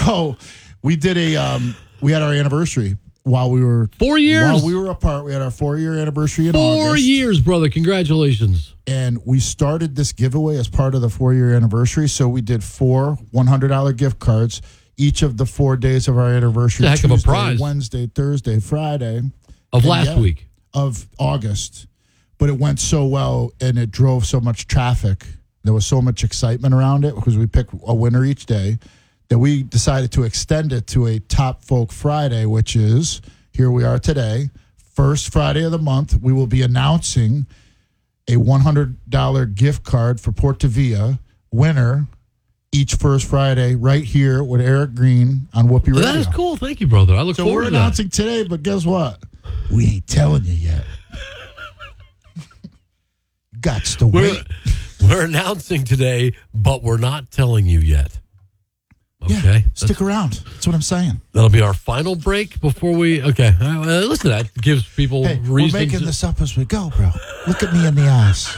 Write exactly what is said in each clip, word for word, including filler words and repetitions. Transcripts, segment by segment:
So we did a, um, we had our anniversary while we were. Four years? While we were apart. We had our four-year anniversary in Four August. years, brother. Congratulations. And we started this giveaway as part of the four-year anniversary. So we did four one hundred dollars gift cards each of the four days of our anniversary. It's a heck Tuesday, of a prize. Wednesday, Thursday, Friday. Of and last yeah, week. Of August. But it went so well, and it drove so much traffic. There was so much excitement around it because we picked a winner each day that we decided to extend it to a Top Folk Friday, which is, here we are today, first Friday of the month. We will be announcing a one hundred dollars gift card for Porta Villa winner each first Friday right here with Eric Green on Whoopee Radio. That is cool. Thank you, brother. I look so forward we're to that. announcing today, but guess what? We ain't telling you yet. Gots to wait. We're, we're announcing today, but we're not telling you yet. Okay. Yeah, stick around. That's what I'm saying. That'll be our final break before we. Okay. Uh, listen, that gives people Hey, reason. we're making to, this up as we go, bro. Look at me in the eyes.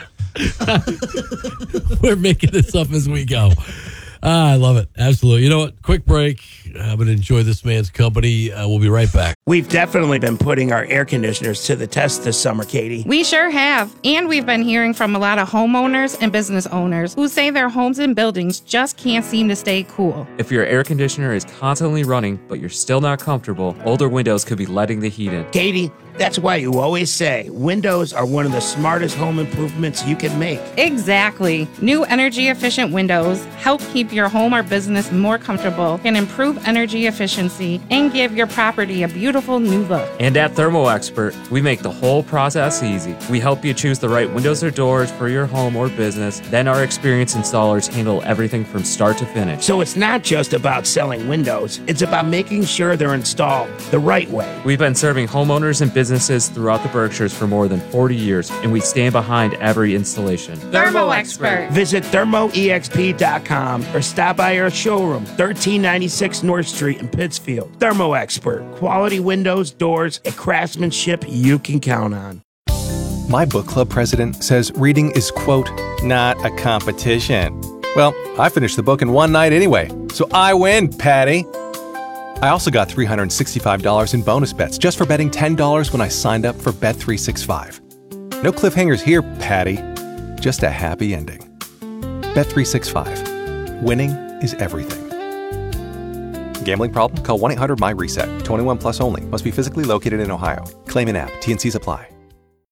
We're making this up as we go. Ah, I love it. Absolutely. You know what? Quick break. I'm going to enjoy this man's company. Uh, we'll be right back. We've definitely been putting our air conditioners to the test this summer, Katie. We sure have. And we've been hearing from a lot of homeowners and business owners who say their homes and buildings just can't seem to stay cool. If your air conditioner is constantly running, but you're still not comfortable, older windows could be letting the heat in. Katie, that's why you always say windows are one of the smartest home improvements you can make. Exactly. New energy-efficient windows help keep your home or business more comfortable, can improve energy efficiency, and give your property a beautiful new look. And at Thermo Expert, we make the whole process easy. We help you choose the right windows or doors for your home or business. Then our experienced installers handle everything from start to finish. So it's not just about selling windows. It's about making sure they're installed the right way. We've been serving homeowners and businesses throughout the Berkshires for more than forty years, and we stand behind every installation. Thermo Expert. Visit thermo e x p dot com or stop by our showroom, thirteen ninety-six North Street in Pittsfield. Thermo Expert. Quality windows, doors, and craftsmanship you can count on. My book club president says reading is, quote, not a competition. Well, I finished the book in one night anyway, so I win, Patty. I also got three hundred sixty-five dollars in bonus bets just for betting ten dollars when I signed up for Bet three sixty-five. No cliffhangers here, Patty. Just a happy ending. Bet three sixty-five. Winning is everything. Gambling problem? Call one eight hundred my reset. twenty-one plus only. Must be physically located in Ohio. Claim in app. T and C's apply.